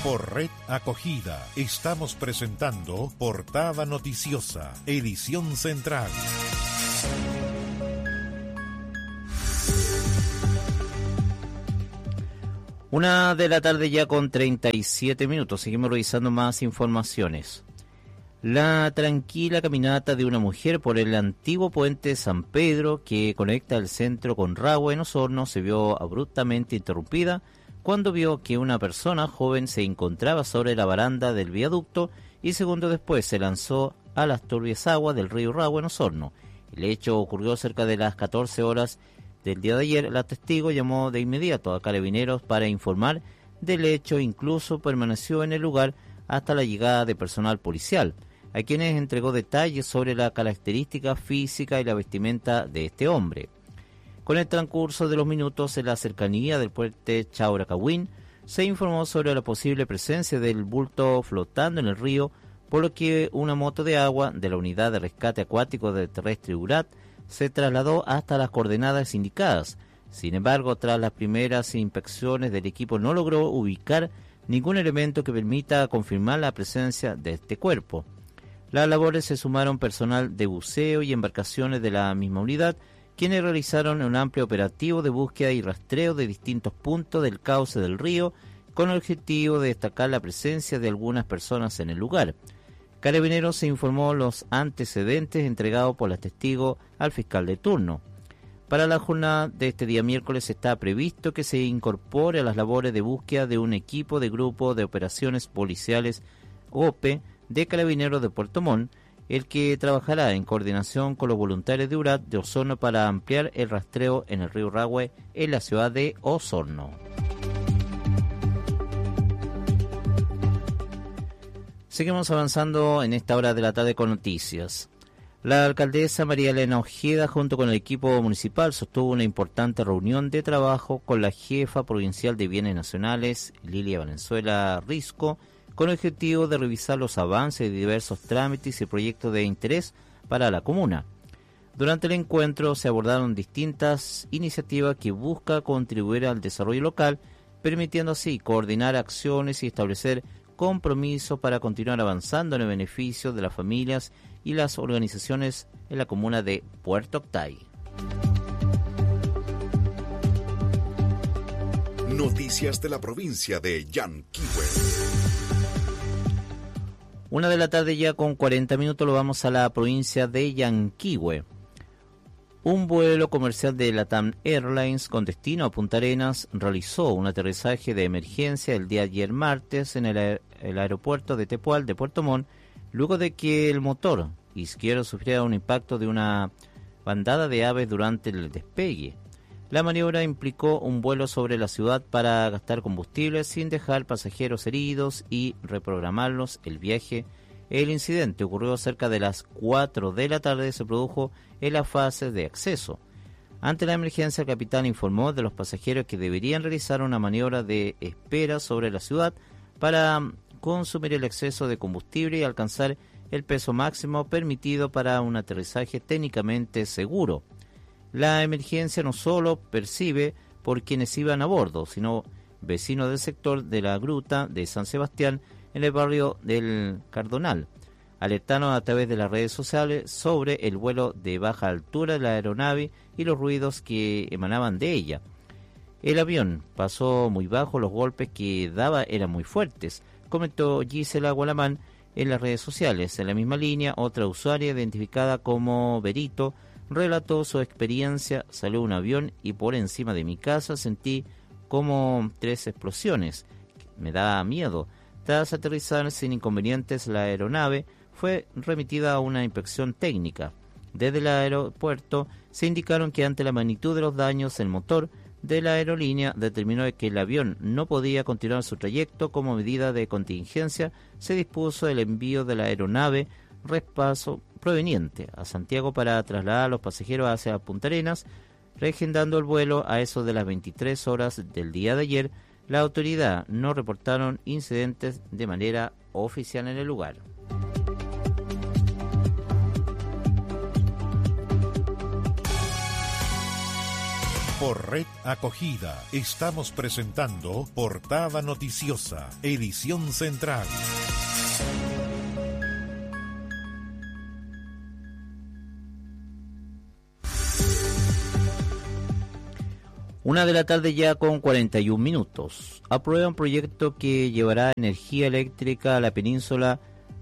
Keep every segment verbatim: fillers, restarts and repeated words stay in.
Por Red Acogida estamos presentando Portada Noticiosa, edición central. Una de la tarde ya con treinta y siete minutos. Seguimos revisando más informaciones. La tranquila caminata de una mujer por el antiguo puente San Pedro que conecta el centro con Rahue en Osorno se vio abruptamente interrumpida cuando vio que una persona joven se encontraba sobre la baranda del viaducto y segundos después se lanzó a las turbias aguas del río Rahue en Osorno. El hecho ocurrió cerca de las catorce horas del día de ayer. La testigo llamó de inmediato a Carabineros para informar del hecho, incluso permaneció en el lugar hasta la llegada de personal policial, a quienes entregó detalles sobre la característica física y la vestimenta de este hombre. Con el transcurso de los minutos en la cercanía del puente Chauracahuín, se informó sobre la posible presencia del bulto flotando en el río, por lo que una moto de agua de la Unidad de Rescate Acuático de Terrestre URAT se trasladó hasta las coordenadas indicadas. Sin embargo, tras las primeras inspecciones del equipo no logró ubicar ningún elemento que permita confirmar la presencia de este cuerpo. Las labores se sumaron personal de buceo y embarcaciones de la misma unidad, quienes realizaron un amplio operativo de búsqueda y rastreo de distintos puntos del cauce del río, con el objetivo de destacar la presencia de algunas personas en el lugar. Carabineros se informó los antecedentes entregados por los testigos al fiscal de turno. Para la jornada de este día miércoles está previsto que se incorpore a las labores de búsqueda de un equipo de Grupo de Operaciones Policiales O P E de Carabineros de Puerto Montt, el que trabajará en coordinación con los voluntarios de URAT de Osorno para ampliar el rastreo en el río Rahue en la ciudad de Osorno. Seguimos avanzando en esta hora de la tarde con noticias. La alcaldesa María Elena Ojeda, junto con el equipo municipal, sostuvo una importante reunión de trabajo con la jefa provincial de Bienes Nacionales, Lilia Valenzuela Risco, con el objetivo de revisar los avances de diversos trámites y proyectos de interés para la comuna. Durante el encuentro se abordaron distintas iniciativas que buscan contribuir al desarrollo local, permitiendo así coordinar acciones y establecer compromisos para continuar avanzando en el beneficio de las familias y las organizaciones en la comuna de Puerto Octay. Noticias de la provincia de Yanquihue. Una de la tarde ya con cuarenta minutos lo vamos a la provincia de Yanquihue. Un vuelo comercial de LATAM Airlines con destino a Punta Arenas realizó un aterrizaje de emergencia el día de ayer martes en el, aer- el aeropuerto de Tepual de Puerto Montt, luego de que el motor izquierdo sufriera un impacto de una bandada de aves durante el despegue. La maniobra implicó un vuelo sobre la ciudad para gastar combustible sin dejar pasajeros heridos y reprogramarlos el viaje. El incidente ocurrió cerca de las cuatro de la tarde y se produjo en la fase de acceso. Ante la emergencia, el capitán informó de los pasajeros que deberían realizar una maniobra de espera sobre la ciudad para consumir el exceso de combustible y alcanzar el peso máximo permitido para un aterrizaje técnicamente seguro. La emergencia no solo percibe por quienes iban a bordo, sino vecinos del sector de la gruta de San Sebastián en el barrio del Cardonal. Alertaron a través de las redes sociales sobre el vuelo de baja altura de la aeronave y los ruidos que emanaban de ella. El avión pasó muy bajo, los golpes que daba eran muy fuertes, comentó Gisela Gualamán en las redes sociales. En la misma línea, otra usuaria identificada como Berito relató su experiencia: salió un avión y por encima de mi casa sentí como tres explosiones. Me da miedo. Tras aterrizar sin inconvenientes, la aeronave fue remitida a una inspección técnica. Desde el aeropuerto se indicaron que ante la magnitud de los daños, el motor de la aerolínea determinó que el avión no podía continuar su trayecto. Como medida de contingencia, se dispuso el envío de la aeronave repaso proveniente a Santiago para trasladar a los pasajeros hacia Punta Arenas, reagendando el vuelo a eso de las veintitrés horas del día de ayer. La autoridad no reportaron incidentes de manera oficial en el lugar. Por Red Acogida estamos presentando Portada Noticiosa, edición central. Una de la tarde ya con cuarenta y un minutos. Aprueba un proyecto que llevará energía eléctrica a la península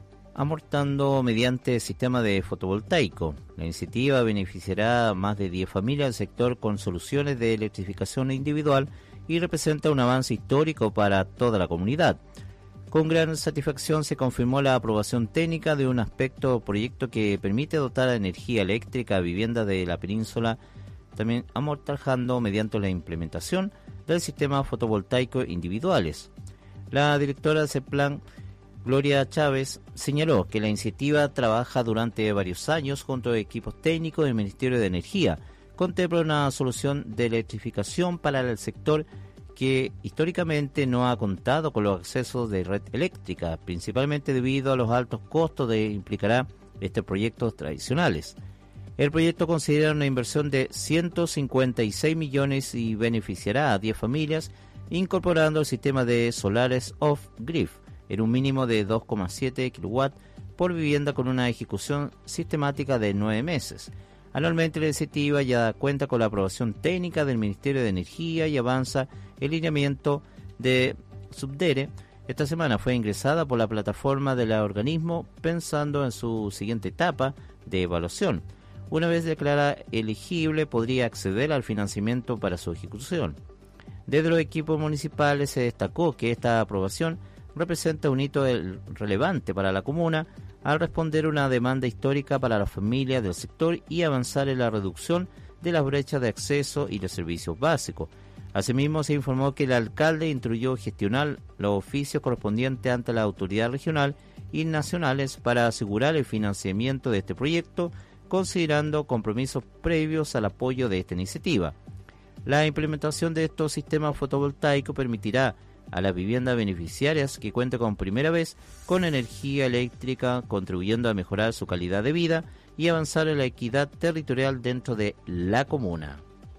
aportando mediante sistema de fotovoltaico. La iniciativa beneficiará a más de diez familias del sector con soluciones de electrificación individual y representa un avance histórico para toda la comunidad. Con gran satisfacción se confirmó la aprobación técnica de un aspecto proyecto que permite dotar de energía eléctrica a viviendas de la península, también amortajando mediante la implementación del sistema fotovoltaico individuales. La directora de CEPLAN, Gloria Chávez, señaló que la iniciativa trabaja durante varios años junto a equipos técnicos del Ministerio de Energía. Contempla una solución de electrificación para el sector que históricamente no ha contado con los accesos de red eléctrica, principalmente debido a los altos costos que implicará estos proyectos tradicionales. El proyecto considera una inversión de ciento cincuenta y seis millones y beneficiará a diez familias, incorporando el sistema de solares off-grid en un mínimo de dos coma siete kilowatts por vivienda con una ejecución sistemática de nueve meses. Anualmente la iniciativa ya cuenta con la aprobación técnica del Ministerio de Energía y avanza el lineamiento de Subdere. Esta semana fue ingresada por la plataforma del organismo pensando en su siguiente etapa de evaluación. Una vez declarada elegible, podría acceder al financiamiento para su ejecución. Desde los equipos municipales se destacó que esta aprobación representa un hito relevante para la comuna al responder una demanda histórica para las familias del sector y avanzar en la reducción de las brechas de acceso y los servicios básicos. Asimismo, se informó que el alcalde instruyó gestionar los oficios correspondientes ante la autoridad regional y nacionales para asegurar el financiamiento de este proyecto, considerando compromisos previos al apoyo de esta iniciativa. La implementación de estos sistemas fotovoltaicos permitirá a las viviendas beneficiarias que cuenten con primera vez con energía eléctrica, contribuyendo a mejorar su calidad de vida y avanzar en la equidad territorial dentro de la comuna.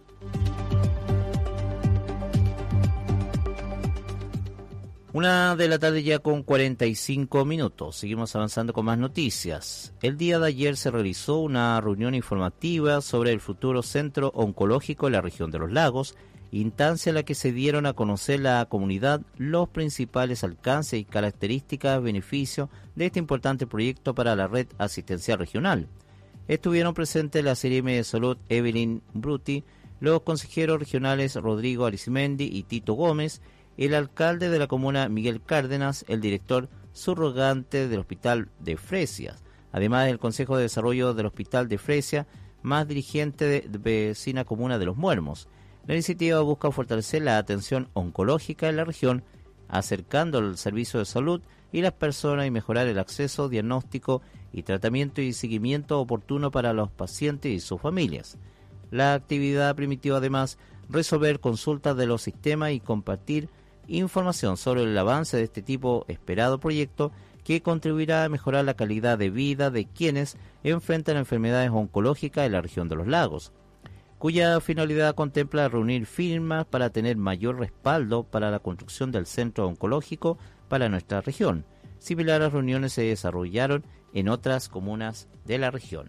Una de la tarde ya con cuarenta y cinco minutos. Seguimos avanzando con más noticias. El día de ayer se realizó una reunión informativa sobre el futuro centro oncológico en la región de los lagos, instancia en la que se dieron a conocer la comunidad los principales alcances y características beneficios de este importante proyecto para la red asistencial regional. Estuvieron presentes la C R M de Salud Evelyn Bruti, los consejeros regionales Rodrigo Arizmendi y Tito Gómez, el alcalde de la comuna Miguel Cárdenas, el director subrogante del Hospital de Fresias, además del Consejo de Desarrollo del Hospital de Fresias, más dirigente de vecina comuna de Los Muermos. La iniciativa busca fortalecer la atención oncológica en la región, acercando el servicio de salud y las personas y mejorar el acceso, diagnóstico y tratamiento y seguimiento oportuno para los pacientes y sus familias. La actividad permitió además resolver consultas de los sistemas y compartir información sobre el avance de este tipo esperado proyecto que contribuirá a mejorar la calidad de vida de quienes enfrentan enfermedades oncológicas en la región de los lagos, cuya finalidad contempla reunir firmas para tener mayor respaldo para la construcción del centro oncológico para nuestra región. Similares reuniones se desarrollaron en otras comunas de la región.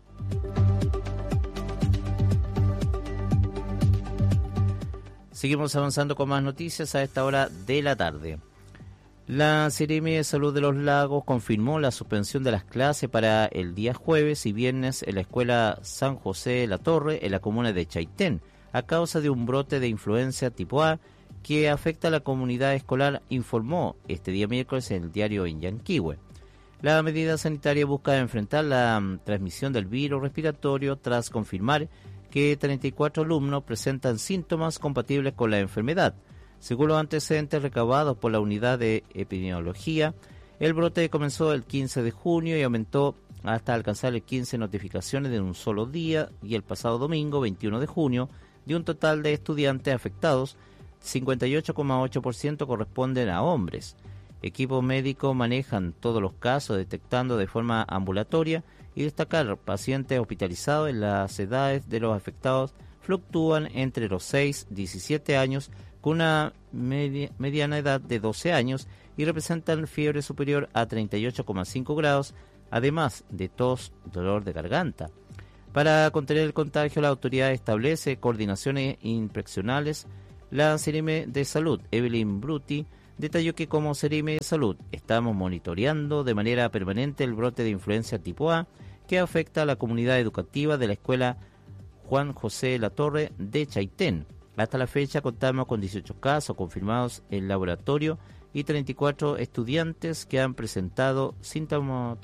Seguimos avanzando con más noticias a esta hora de la tarde. La C R M de Salud de los Lagos confirmó la suspensión de las clases para el día jueves y viernes en la Escuela San José de la Torre, en la comuna de Chaitén, a causa de un brote de influenza tipo A que afecta a la comunidad escolar, informó este día miércoles en el diario Yanquihue. La medida sanitaria busca enfrentar la um, transmisión del virus respiratorio tras confirmar que treinta y cuatro alumnos presentan síntomas compatibles con la enfermedad. Según los antecedentes recabados por la unidad de epidemiología, el brote comenzó el quince de junio y aumentó hasta alcanzar el quince notificaciones de un solo día, y el pasado domingo, veintiuno de junio, de un total de estudiantes afectados, cincuenta y ocho coma ocho por ciento corresponden a hombres. Equipos médicos manejan todos los casos, detectando de forma ambulatoria y destacar pacientes hospitalizados en las edades de los afectados fluctúan entre los seis y diecisiete años, con una media, mediana edad de doce años, y representan fiebre superior a treinta y ocho coma cinco grados, además de tos, dolor de garganta. Para contener el contagio, la autoridad establece coordinaciones inspeccionales. La Seremi de Salud, Evelyn Bruti, detalló que como Seremi de Salud estamos monitoreando de manera permanente el brote de influenza tipo A que afecta a la comunidad educativa de la Escuela Juan José Latorre de Chaitén. Hasta la fecha contamos con dieciocho casos confirmados en laboratorio y treinta y cuatro estudiantes que han presentado síntomas